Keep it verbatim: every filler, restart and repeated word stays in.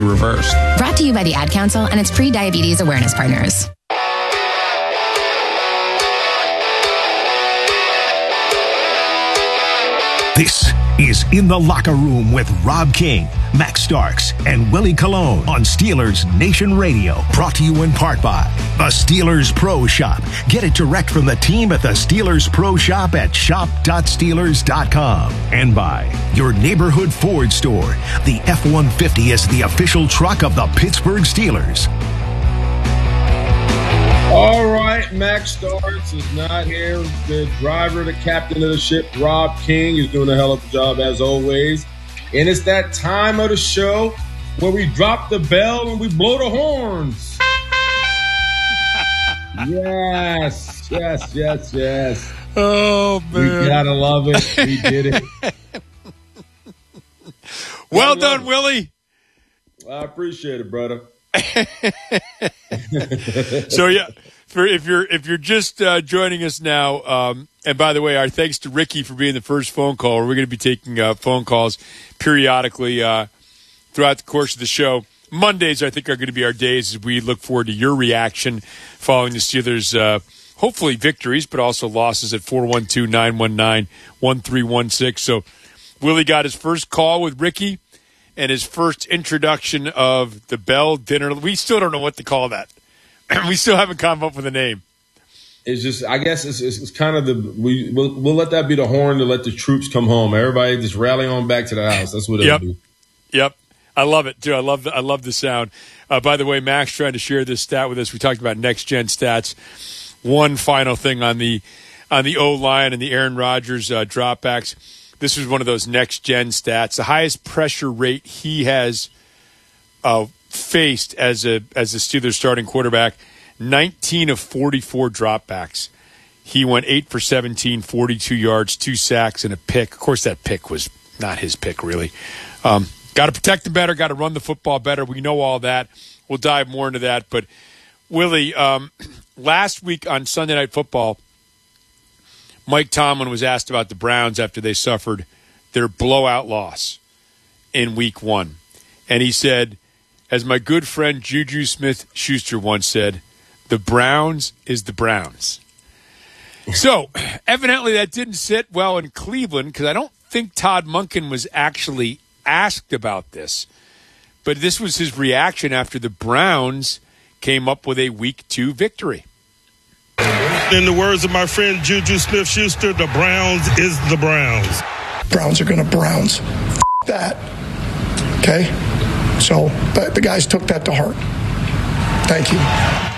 reversed. Brought to you by the Ad Council and its pre-diabetes awareness partners. This is In the Locker Room with Rob King, Max Starks, and Willie Colon on Steelers Nation Radio. Brought to you in part by the Steelers Pro Shop. Get it direct from the team at the Steelers Pro Shop at shop dot steelers dot com. And by your neighborhood Ford store. The F one fifty is the official truck of the Pittsburgh Steelers. All right, Max Starks is not here. The driver, the captain of the ship, Rob King, is doing a hell of a job as always. And it's that time of the show where we drop the bell and we blow the horns. Yes, yes, yes, yes. Oh, man. We gotta love it. We did it. Well done, Willie. I appreciate it, brother. So yeah, for if you're if you're just uh, joining us now, um, and by the way, our thanks to Ricky for being the first phone call. We're going to be taking uh, phone calls periodically uh, throughout the course of the show. Mondays, I think, are going to be our days as we look forward to your reaction following the Steelers' uh, hopefully victories, but also losses at four one two, nine one nine, one three one six. So Willie got his first call with Ricky. And his first introduction of the Bell Dinner. We still don't know what to call that. We still haven't come up with a name. It's just, I guess it's, it's, it's kind of the, we, we'll, we'll let that be the horn to let the troops come home. Everybody just rally on back to the house. That's what it'll yep. be. Yep. I love it, too. I love the, I love the sound. Uh, by the way, Max trying to share this stat with us. We talked about next-gen stats. One final thing on the on the O-line and the Aaron Rodgers uh, dropbacks. This was one of those next-gen stats. The highest pressure rate he has uh, faced as a as a Steelers starting quarterback, nineteen of forty-four dropbacks. He went eight for seventeen, forty-two yards, two sacks, and a pick. Of course, that pick was not his pick, really. Um, got to protect him better, got to run the football better. We know all that. We'll dive more into that. But, Willie, um, last week on Sunday Night Football, Mike Tomlin was asked about the Browns after they suffered their blowout loss in week one. And he said, as my good friend Juju Smith-Schuster once said, the Browns is the Browns. So, evidently that didn't sit well in Cleveland because I don't think Todd Monken was actually asked about this. But this was his reaction after the Browns came up with a week two victory. In the words of my friend Juju Smith-Schuster, the Browns is the Browns. Browns are going to Browns. F*** that. Okay? So, but the guys took that to heart. Thank you.